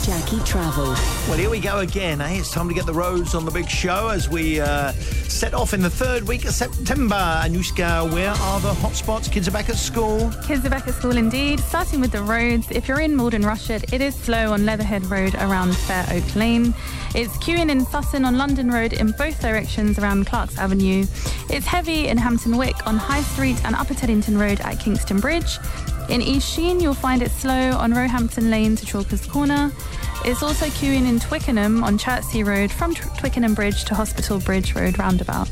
Jackie Travel. Well, here we go again, eh? It's time to get the roads on the big show as we set off in the third week of September. Anushka, where are the hotspots? Kids are back at school. Kids are back at school indeed. Starting with the roads, if you're in Malden Rushett, it is slow on Leatherhead Road around Fair Oak Lane. It's queuing in Sutton on London Road in both directions around Clarks Avenue. It's heavy in Hampton Wick on High Street and Upper Teddington Road at Kingston Bridge. In East Sheen, you'll find it slow on Roehampton Lane to Chalkers Corner. It's also queuing in Twickenham on Chertsey Road from Twickenham Bridge to Hospital Bridge Road roundabout.